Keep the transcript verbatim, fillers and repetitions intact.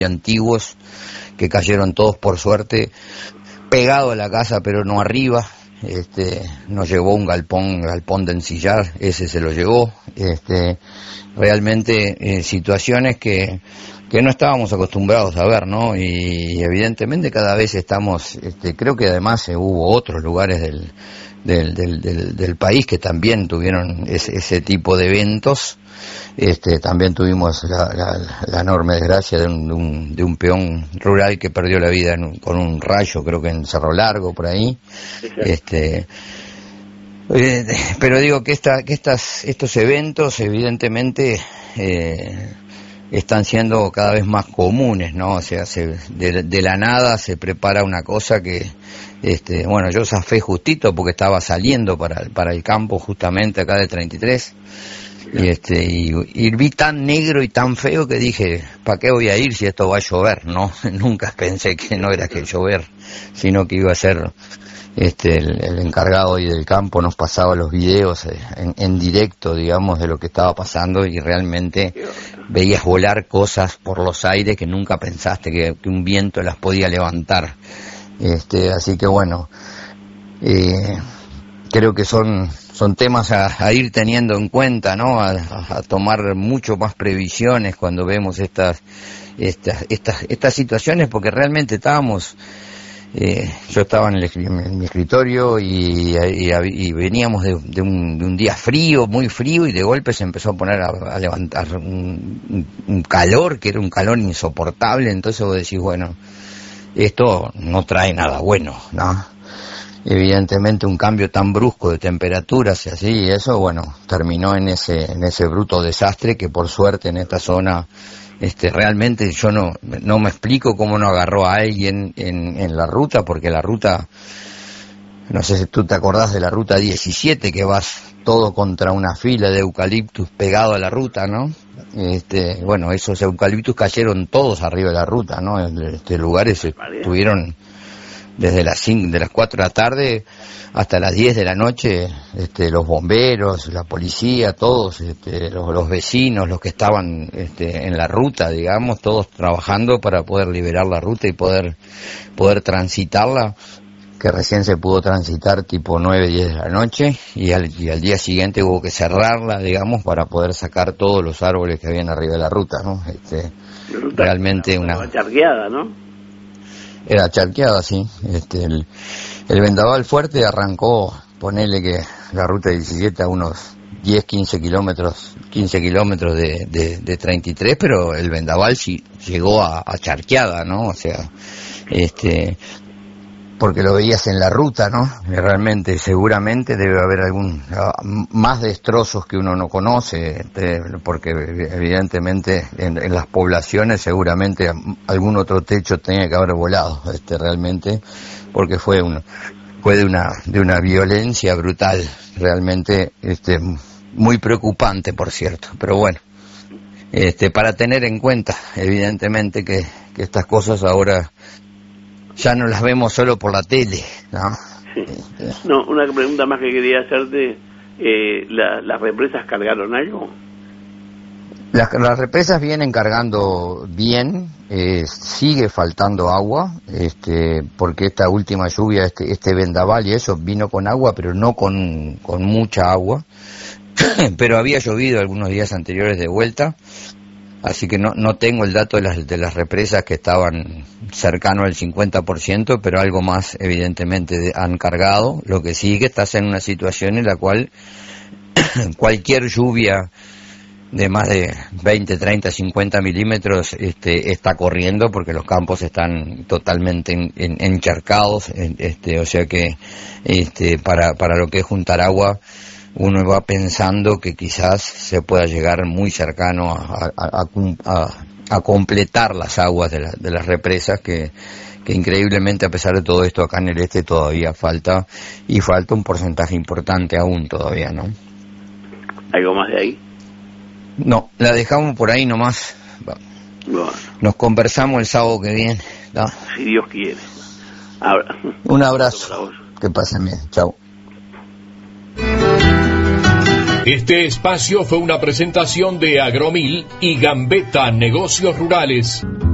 antiguos que cayeron todos por suerte, pegado a la casa pero no arriba. Este, nos llevó un galpón, galpón de ensillar, ese se lo llevó. Este, realmente eh, situaciones que, que no estábamos acostumbrados a ver, ¿no? Y evidentemente cada vez estamos, este, creo que además eh, hubo otros lugares del, del, del, del, del país que también tuvieron ese, ese tipo de eventos. Este, también tuvimos la, la, la enorme desgracia de un, de, un, de un peón rural que perdió la vida en un, con un rayo, creo que en Cerro Largo, por ahí. Este, eh, pero digo que, esta, que estas, estos eventos evidentemente eh, están siendo cada vez más comunes, ¿no? O sea, se, de, de la nada se prepara una cosa que, este, bueno, yo zafé justito porque estaba saliendo para, para el campo justamente acá de treinta y tres. Y este y, y vi tan negro y tan feo que dije, ¿para qué voy a ir si esto va a llover? No, nunca pensé que no era que llover, sino que iba a ser este el, el encargado hoy del campo, nos pasaba los videos en, en directo, digamos, de lo que estaba pasando, y realmente veías volar cosas por los aires que nunca pensaste que, que un viento las podía levantar. Este, así que bueno, eh, creo que son son temas a, a ir teniendo en cuenta, ¿no? A, a tomar mucho más previsiones cuando vemos estas estas estas estas situaciones, porque realmente estábamos, eh, yo estaba en, el, en mi escritorio y, y, y veníamos de, de, un, de un día frío, muy frío, y de golpe se empezó a poner a, a levantar un, un calor que era un calor insoportable. Entonces vos decís, bueno, esto no trae nada bueno, ¿no? Evidentemente un cambio tan brusco de temperaturas y así, y eso, bueno, terminó en ese en ese bruto desastre que por suerte en esta zona, este, realmente yo no no me explico cómo no agarró a alguien en, en la ruta, porque la ruta, no sé si tú te acordás de la ruta diecisiete, que vas todo contra una fila de eucaliptus pegado a la ruta, ¿no? Este, bueno, esos eucaliptus cayeron todos arriba de la ruta, ¿no? Este, lugares estuvieron desde las cinco, de las cuatro de la tarde hasta las diez de la noche, este, los bomberos, la policía, todos, este, los, los vecinos, los que estaban este, en la ruta, digamos, todos trabajando para poder liberar la ruta y poder poder transitarla, que recién se pudo transitar tipo nueve, diez de la noche, y al, y al día siguiente hubo que cerrarla, digamos, para poder sacar todos los árboles que habían arriba de la ruta, ¿no? Este, ruta realmente una... una charqueada, ¿no? Era charqueada, sí. Este, el, el vendaval fuerte arrancó, ponele que la ruta diecisiete a unos diez, quince kilómetros, quince kilómetros de, de, de treinta y tres, pero el vendaval sí llegó a, a charqueada, ¿no? O sea, este, porque lo veías en la ruta, ¿no? Realmente, seguramente debe haber algún, más destrozos que uno no conoce, este, porque evidentemente en, en las poblaciones seguramente algún otro techo tenía que haber volado, este, realmente, porque fue un, fue de una, de una violencia brutal, realmente, este, muy preocupante, por cierto, pero bueno, este, para tener en cuenta, evidentemente que, que estas cosas ahora ya no las vemos solo por la tele, ¿no? Sí. No, una pregunta más que quería hacerte, eh, la, ¿las represas cargaron algo? Las, las represas vienen cargando bien, eh, sigue faltando agua, este, porque esta última lluvia, este, este vendaval y eso vino con agua, pero no con, con mucha agua, pero había llovido algunos días anteriores de vuelta. Así que no no tengo el dato de las de las represas que estaban cercano al cincuenta por ciento, pero algo más evidentemente de, han cargado. Lo que sí que estás en una situación en la cual cualquier lluvia de más de veinte, treinta, cincuenta milímetros este, está corriendo, porque los campos están totalmente en, en, encharcados, en, este, o sea que este, para para lo que es juntar agua, uno va pensando que quizás se pueda llegar muy cercano a, a, a, a completar las aguas de, la, de las represas, que, que increíblemente, a pesar de todo esto, acá en el este todavía falta, y falta un porcentaje importante aún todavía, ¿no? ¿Algo más de ahí? No, la dejamos por ahí nomás. Bueno. Nos conversamos el sábado que viene, ¿no? Si Dios quiere. Ahora. Un abrazo. Que pasen bien. Chau. Este espacio fue una presentación de Agromil y Gambetta Negocios Rurales.